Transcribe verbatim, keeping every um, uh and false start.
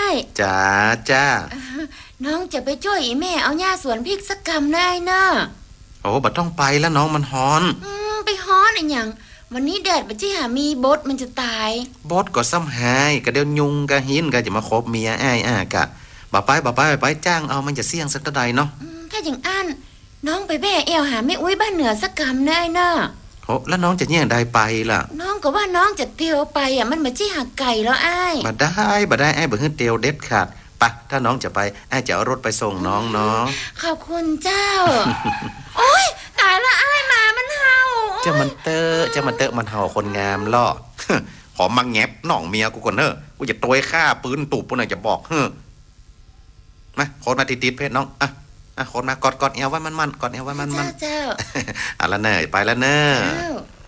จ้าจ้าน้องจะไปช่วยอีแม่เอาหญ้าสวนพริกสักกำได้เนอะโอ้บัดต้องไปแล้วน้องมันฮ้อนอืมไปฮ้อนอะไรอย่างวันนี้แดดบัดจี้หามีบดมันจะตายบดก็ซ้ำหายก็เดี๋ยวยุงก็หินก็จะมาคบเมียอ้ายอ่ากะบ่ไปบ่ไปไปจ้างเอามันจะเสี่ยงสักเท่าใดเนาะถ้าอย่างอันน้องไปแบ่เอวหาแม่อุ้ยบ้านเหนือสักกำได้เนอะโอ้แล้วน้องจะแย่งได้ไปล่ะน้องก็ว่าน้องจะเตียวไปอ่ะมันบัดจี้หาไก่แล้วอ้ายบ่ได้บ่ได้อ้ายบ่ฮื้อเตียวเด็ดขาดไปถ้าน้องจะไปอ้ายจะเอารถไปส่งน้องเนาะขอบคุณเจ้า โอ๊ยตายละอ้ายหมามันเห่าจะมันเตอจะมันเตอมันเห่าคนงามล่อ ขอมาแงบน้องเมียกูก่อนเนอะกูจะโตยฆ่าปืนตูบปุ่นน่ะจะบอกเฮ้อมาโคตรมาติดๆเพชรน้องอ่ะอ่ะโคตรมากอดๆเอวไว้มันๆกอดเอวไว้มันๆเจ้าอ่ะละเนยไปแล้วเนอะ